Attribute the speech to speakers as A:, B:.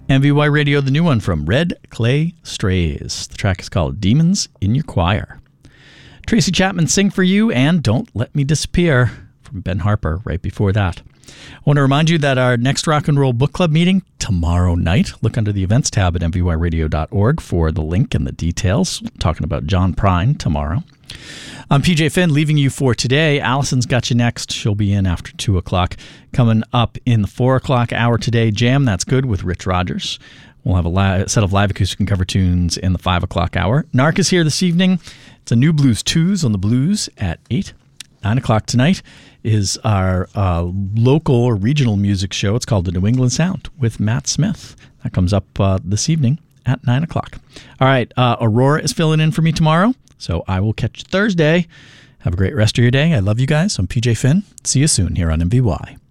A: MVY Radio, the new one from Red Clay Strays. The track is called Demons in Your Choir. Tracy Chapman, Sing for You, and Don't Let Me Disappear from Ben Harper right before that. I want to remind you that our next Rock and Roll Book Club meeting tomorrow night. Look under the events tab at mvyradio.org for the link and the details. Talking about John Prine tomorrow. I'm PJ Finn, leaving you for today. Allison's got you next. She'll be in after 2 o'clock. Coming up in the 4 o'clock hour today, Jam That's Good with Rich Rogers. We'll have a set of live acoustic and cover tunes in the 5 o'clock hour. Narc is here this evening. It's a new Blues 2s on the Blues at 8. 9 o'clock tonight is our local or regional music show. It's called The New England Sound with Matt Smith. That comes up this evening at 9 o'clock. All right, Aurora is filling in for me tomorrow, so I will catch you Thursday. Have a great rest of your day. I love you guys. I'm PJ Finn. See you soon here on MVY.